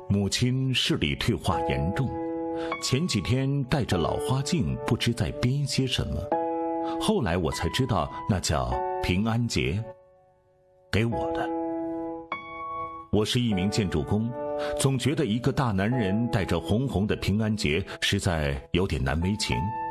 母亲视力退化严重，前几天戴着老花镜，不知在编些什么。后来我才知道，那叫平安节，给我的。我是一名建筑工，总觉得一个大男人带着红红的平安节实在有点难为情，